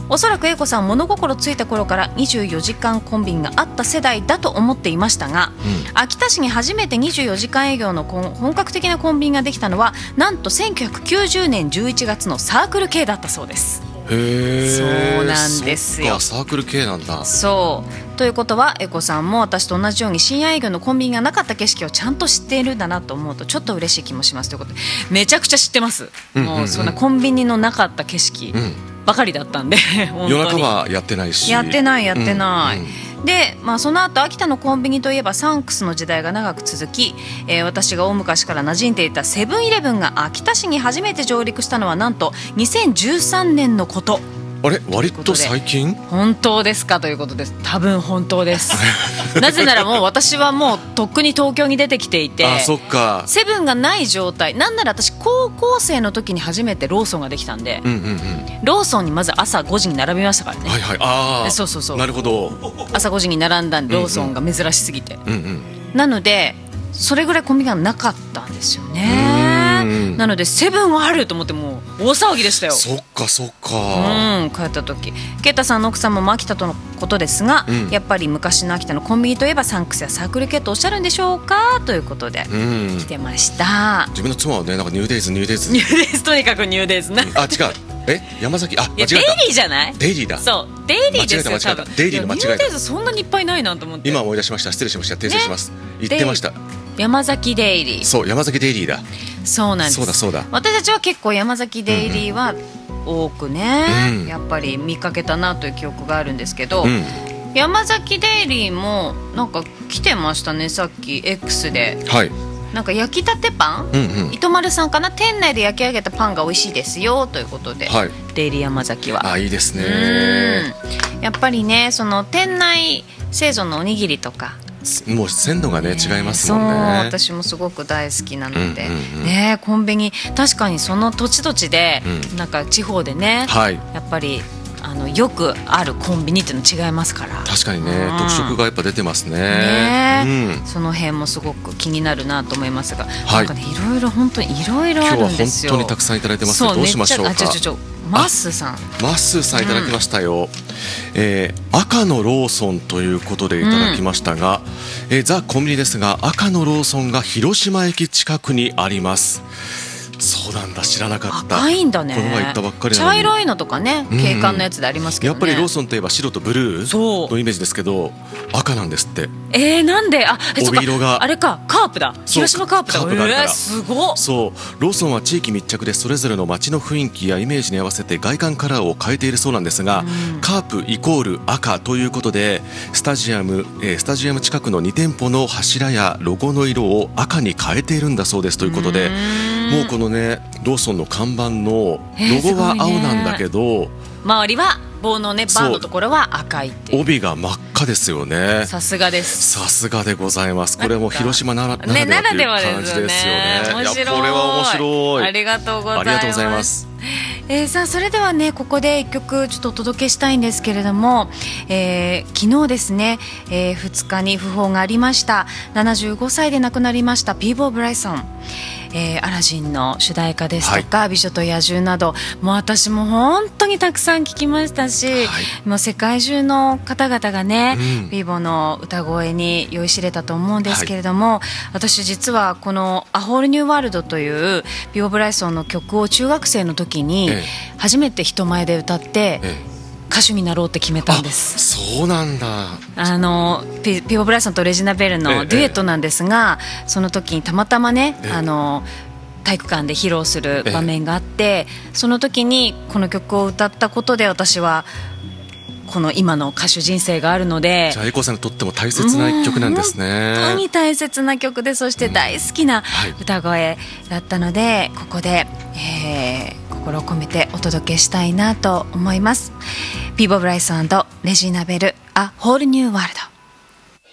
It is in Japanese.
おそらく英子さんは物心ついた頃から24時間コンビニがあった世代だと思っていましたが、秋田市に初めて24時間営業の本格的なコンビニができたのはなんと1990年11月のサークル系だったそうです。そうなんですよ。 サークル系なんだ。 そうということは英子さんも私と同じように深夜営業のコンビニがなかった景色をちゃんと知っているんだなと思うとちょっと嬉しい気もしますということで、めちゃくちゃ知ってます、もうそんなコンビニのなかった景色ばかりだったんで本当に夜中はやってないしやってない、で、その後秋田のコンビニといえばサンクスの時代が長く続き、私が大昔から馴染んでいたセブンイレブンが秋田市に初めて上陸したのはなんと2013年のこと。 あれ、割と最近？ 本当ですかということです。多分本当ですなぜならもう私はもうとっくに東京に出てきていて、 そっか、 セブンがない状態。なんなら私高校生の時に初めてローソンができたんで、ローソンにまず朝5時に並びましたからね。そうなるほど。朝5時に並んだんでローソンが珍しすぎて、なのでそれぐらいコンビニがなかったんですよね。なのでセブンはあると思ってもう大騒ぎでしたよ。 そっか、 帰った時ケイタさんの奥様も秋田とのことですが、やっぱり昔の秋田のコンビニといえばサンクスやサークル系とおっしゃるんでしょうかということで来てました。 自分の妻はね、なんかニューデイズとにかくニューデイズな。 違う、山崎、間違えた。 デイリーじゃない？ デイリーだ。 そう、デイリーですよ。 間違えた。デイリーの間違えた。 ニューデイズそんなにいっぱいないなと思って。 今思い出しました。失礼しました。訂正します。言ってました。 山崎デイリー。 そう、山崎デイリーだ。 そうなんです。 そうだ。 私たちは結構山崎デイリーは多くね、やっぱり見かけたなという記憶があるんですけど、山崎デイリーもなんか来てましたね、さっき X で。なんか焼きたてパン、糸丸さんかな、店内で焼き上げたパンが美味しいですよということで、デイリー山崎は。 いいですね。 やっぱりね、その店内製造のおにぎりとかもう鮮度がね、違いますもんね。 そう、私もすごく大好きなので、コンビニ確かにその土地土地で、なんか地方でね、やっぱりよくあるコンビニっていうの違いますから。 確かにね、特色がやっぱ出てますね。 その辺もすごく気になるなと思いますが、なんかね、いろいろ本当にいろいろあるんですよ。 今日は本当にたくさんいただいてますね。どうしましょうか。 マッスーさんいただきましたよ。赤のローソンということでいただきましたが、ザ・コンビニですが、赤のローソンが広島駅近くにあります。そうなんだ、知らなかった。 赤いんだね。 この前行ったばっかりなのに。 茶色いのとかね、景観のやつでありますけどね。 やっぱりローソンといえば白とブルーのイメージですけど、赤なんですって。 なんで？ 帯色があれか、カープだ。広島カープだ。すごっ。 そう、ローソンは地域密着でそれぞれの街の雰囲気やイメージに合わせて外観カラーを変えているそうなんですが、カープイコール赤ということで、スタジアム近くの2店舗の柱やロゴの色を赤に変えているんだそうですということで、もうこのね、ローソンの看板のロゴは青なんだけど、 周りは棒のね、バーのところは赤いっていう。 帯が真っ赤ですよね。 さすがです。 さすがでございます。これも広島ならではという感じですよね。 面白い。 いや、これは面白い。 ありがとうございます。さあ、それではね、ここで1曲ちょっとお届けしたいんですけれども、昨日ですね、2日に訃報がありました。75歳で亡くなりましたピーボー・ブライソン。アラジンの主題歌ですとか、美女と野獣など、もう私も本当にたくさん聴きましたし、もう世界中の方々がね、ビーボの歌声に酔いしれたと思うんですけれども、私実はこの「A Whole New World」というビーボ・ブライソンの曲を中学生の時に初めて人前で歌って、歌手になろうって決めたんです。 そうなんだ。 ピーボ・ブライソンとレジナ・ベルのデュエットなんですが、その時にたまたまね、体育館で披露する場面があって、その時にこの曲を歌ったことで私はこの今の歌手人生があるので。 じゃあ英子さんにとっても大切な一曲なんですね。 本当に大切な曲で、そして大好きな歌声だったので、ここで、心を込めてお届けしたいなと思います。ピーボ・ブライソン&レジーナ・ベル、A Whole New World。